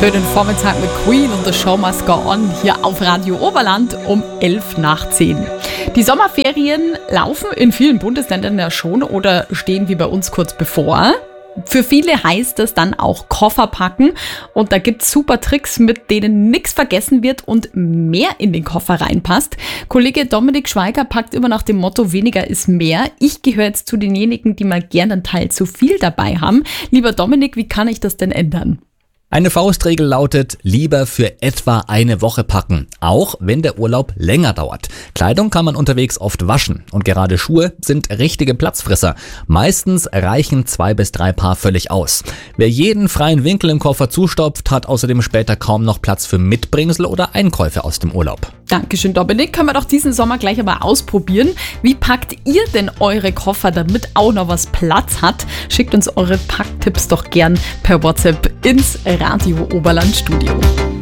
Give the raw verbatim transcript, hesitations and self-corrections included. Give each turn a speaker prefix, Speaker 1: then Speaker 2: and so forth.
Speaker 1: schönen Vormittag mit Queen und The Show Must Go On hier auf Radio Oberland um elf nach zehn. Die Sommerferien laufen in vielen Bundesländern ja schon oder stehen wie bei uns kurz bevor. Für viele heißt das dann auch Koffer packen und da gibt's super Tricks, mit denen nichts vergessen wird und mehr in den Koffer reinpasst. Kollege Dominik Schweiger packt immer nach dem Motto weniger ist mehr. Ich gehöre jetzt zu denjenigen, die mal gern einen Teil zu viel dabei haben. Lieber Dominik, wie kann ich das denn ändern?
Speaker 2: Eine Faustregel lautet, lieber für etwa eine Woche packen, auch wenn der Urlaub länger dauert. Kleidung kann man unterwegs oft waschen und gerade Schuhe sind richtige Platzfresser. Meistens reichen zwei bis drei Paar völlig aus. Wer jeden freien Winkel im Koffer zustopft, hat außerdem später kaum noch Platz für Mitbringsel oder Einkäufe aus dem Urlaub.
Speaker 1: Dankeschön, Dominik. Können wir doch diesen Sommer gleich einmal ausprobieren. Wie packt ihr denn eure Koffer, damit auch noch was Platz hat? Schickt uns eure Packtipps doch gern per WhatsApp ins Radio Oberland Studio.